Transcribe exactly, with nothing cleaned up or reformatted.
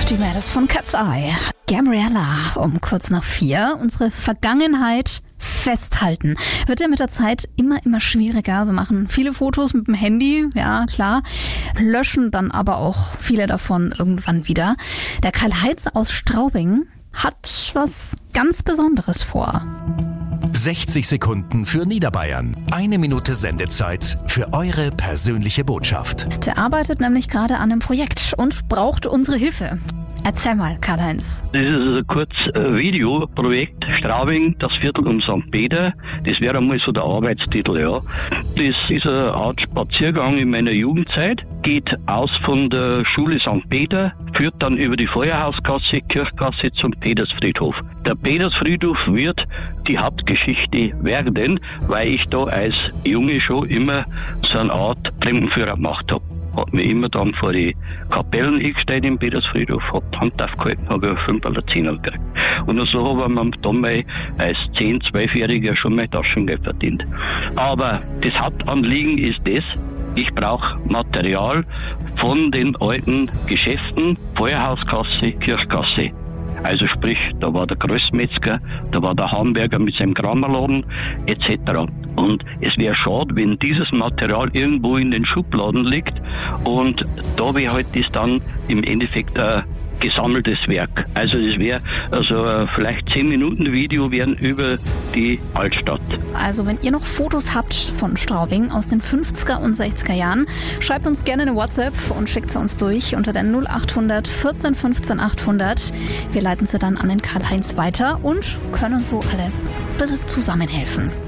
Die Mädels von Cat's Eye. Gabriella um kurz nach vier. Unsere Vergangenheit festhalten wird ja mit der Zeit immer, immer schwieriger. Wir machen viele Fotos mit dem Handy, ja klar, löschen dann aber auch viele davon irgendwann wieder. Der Karl-Heinz aus Straubing hat was ganz Besonderes vor. sechzig Sekunden für Niederbayern. Eine Minute Sendezeit für eure persönliche Botschaft. Der arbeitet nämlich gerade an einem Projekt und braucht unsere Hilfe. Erzähl mal, Karl-Heinz. Das ist ein kurz Videoprojekt Straubing, das Viertel um Sankt Peter. Das wäre einmal so der Arbeitstitel, ja. Das ist eine Art Spaziergang in meiner Jugendzeit. Geht aus von der Schule Sankt Peter, führt dann über die Feuerhausgasse, Kirchgasse zum Petersfriedhof. Der Petersfriedhof wird die Hauptgeschichte werden, weil ich da als Junge schon immer so eine Art Fremdenführer gemacht habe. Hat mich immer dann vor die Kapellen eingestellt im Petersfriedhof, hab die Hand aufgehalten, habe ich fünf oder zehn gekriegt. Und so habe ich dann mal als zehn-, zwölfjähriger schon mein Taschengeld verdient. Aber das Hauptanliegen ist das, ich brauche Material von den alten Geschäften, Feuerhauskasse, Kirchgasse. Also sprich, da war der Großmetzger, da war der Hamburger mit seinem Kramerladen et cetera. Und es wäre schade, wenn dieses Material irgendwo in den Schubladen liegt und da wäre halt das dann im Endeffekt ein gesammeltes Werk. Also das wäre also vielleicht zehn Minuten Video werden über die Altstadt. Also wenn ihr noch Fotos habt von Straubing aus den fünfziger und sechziger Jahren, schreibt uns gerne eine WhatsApp und schickt sie uns durch unter der null acht hundert vierzehn fünfzehn achthundert. Wir leiten sie dann an den Karl-Heinz weiter und können so alle ein bisschen zusammenhelfen.